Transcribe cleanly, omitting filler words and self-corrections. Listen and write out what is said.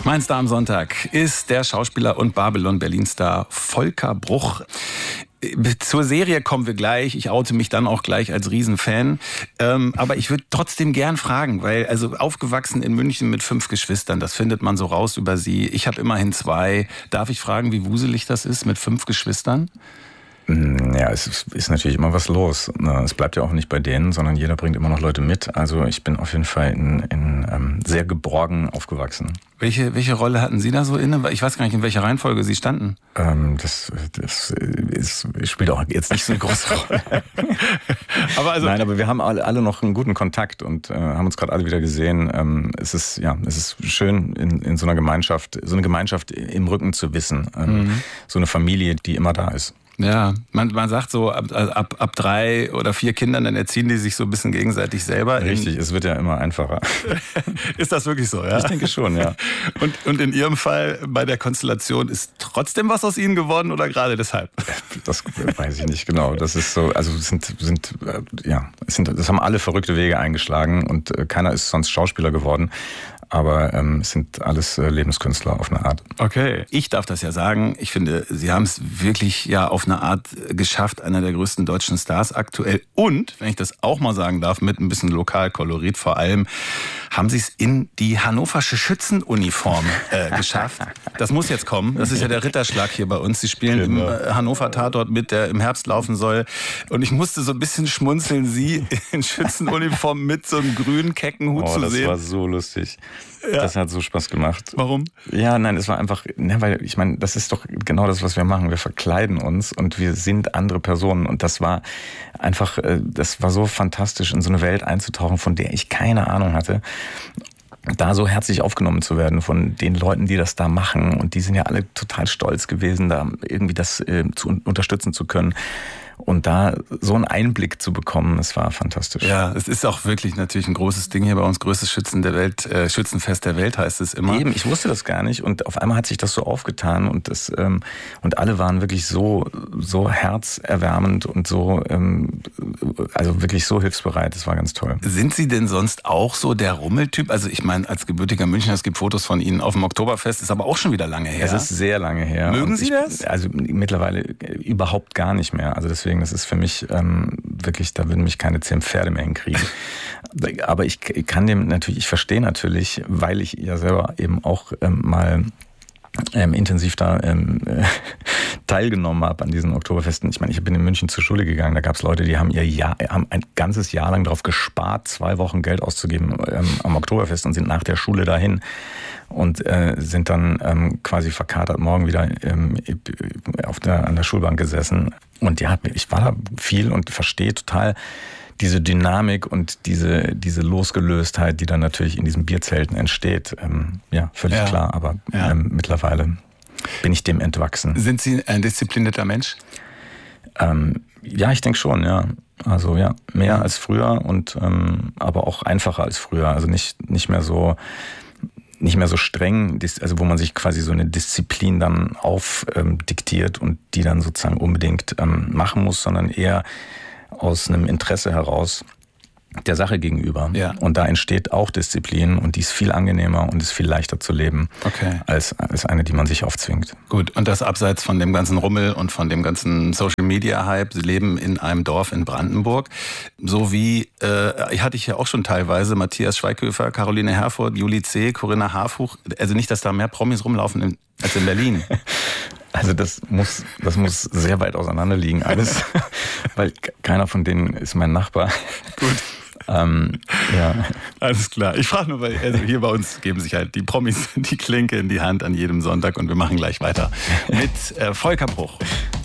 Mein Star am Sonntag ist der Schauspieler und Babylon-Berlin-Star Volker Bruch. Zur Serie kommen wir gleich. Ich oute mich dann auch gleich als Riesenfan. Aber ich würde trotzdem gern fragen, weil also aufgewachsen in München mit 5 Geschwistern, das findet man so raus über Sie. Ich habe immerhin 2. Darf ich fragen, wie wuselig das ist mit 5 Geschwistern? Ja, es ist natürlich immer was los. Es bleibt ja auch nicht bei denen, sondern jeder bringt immer noch Leute mit. Also ich bin auf jeden Fall in sehr geborgen aufgewachsen. Welche Rolle hatten Sie da so inne? Ich weiß gar nicht, in welcher Reihenfolge Sie standen. Das spielt auch jetzt nicht so eine große Rolle. Nein, aber wir haben alle noch einen guten Kontakt und haben uns gerade alle wieder gesehen. Es ist schön, in so einer Gemeinschaft, so eine Gemeinschaft im Rücken zu wissen. So eine Familie, die immer da ist. Ja, man sagt so, ab 3 oder 4 Kindern, dann erziehen die sich so ein bisschen gegenseitig selber. Richtig, es wird ja immer einfacher. Ist das wirklich so, ja? Ich denke schon, ja. Und in Ihrem Fall, bei der Konstellation, ist trotzdem was aus Ihnen geworden oder gerade deshalb? Das weiß ich nicht genau. Das ist so, also das haben alle verrückte Wege eingeschlagen und keiner ist sonst Schauspieler geworden. Aber es sind alles Lebenskünstler auf eine Art. Okay, ich darf das ja sagen. Ich finde, Sie haben es wirklich ja auf eine Art geschafft, einer der größten deutschen Stars aktuell. Und, wenn ich das auch mal sagen darf, mit ein bisschen Lokalkolorit vor allem, haben Sie es in die hannoversche Schützenuniform geschafft. Das muss jetzt kommen. Das ist ja der Ritterschlag hier bei uns. Sie spielen im Hannover-Tatort mit, der im Herbst laufen soll. Und ich musste so ein bisschen schmunzeln, Sie in Schützenuniform mit so einem grünen, kecken Hut zu sehen. Das war so lustig. Ja. Das hat so Spaß gemacht. Warum? Ja, nein, es war einfach, weil ich meine, das ist doch genau das, was wir machen. Wir verkleiden uns und wir sind andere Personen. Und das war einfach, das war so fantastisch, in so eine Welt einzutauchen, von der ich keine Ahnung hatte. Da so herzlich aufgenommen zu werden von den Leuten, die das da machen. Und die sind ja alle total stolz gewesen, da irgendwie das unterstützen zu können. Und da so einen Einblick zu bekommen, das war fantastisch. Ja, es ist auch wirklich natürlich ein großes Ding hier bei uns, größtes Schützenfest der Welt heißt es immer. Eben, ich wusste das gar nicht und auf einmal hat sich das so aufgetan und und alle waren wirklich so herzerwärmend und so, also wirklich so hilfsbereit, das war ganz toll. Sind Sie denn sonst auch so der Rummeltyp? Also ich meine, als gebürtiger Münchner, es gibt Fotos von Ihnen auf dem Oktoberfest, ist aber auch schon wieder lange her. Es ist sehr lange her. Mögen Sie das? Also mittlerweile überhaupt gar nicht mehr, also deswegen, das ist für mich wirklich, da würden mich keine 10 Pferde mehr hinkriegen. Aber ich verstehe natürlich, weil ich ja selber eben auch mal intensiv da teilgenommen habe an diesen Oktoberfesten. Ich meine, ich bin in München zur Schule gegangen, da gab es Leute, die haben ein ganzes Jahr lang darauf gespart, 2 Wochen Geld auszugeben am Oktoberfest und sind nach der Schule dahin und sind dann quasi verkatert morgen wieder an der Schulbank gesessen. Und ja, ich war da viel und verstehe total diese Dynamik und diese Losgelöstheit, die dann natürlich in diesen Bierzelten entsteht. Völlig klar, aber mittlerweile bin ich dem entwachsen. Sind Sie ein disziplinierter Mensch? Ja, ich denke schon, ja. Also ja, mehr als früher und aber auch einfacher als früher. Also nicht mehr so streng, also wo man sich quasi so eine Disziplin dann aufdiktiert und die dann sozusagen unbedingt machen muss, sondern eher aus einem Interesse heraus der Sache gegenüber. Ja. Und da entsteht auch Disziplin und die ist viel angenehmer und ist viel leichter zu leben als eine, die man sich aufzwingt. Gut, und das abseits von dem ganzen Rummel und von dem ganzen Social-Media-Hype. Sie leben in einem Dorf in Brandenburg. So wie, hatte ich ja auch schon teilweise, Matthias Schweighöfer, Caroline Herfurth, Julie C., Corinna Harfuch. Also nicht, dass da mehr Promis rumlaufen als in Berlin. Also das muss sehr weit auseinander liegen alles, weil keiner von denen ist mein Nachbar. Gut. Ja. Alles klar. Ich frage nur, weil hier bei uns geben sich halt die Promis die Klinke in die Hand an jedem Sonntag und wir machen gleich weiter mit Volker Bruch.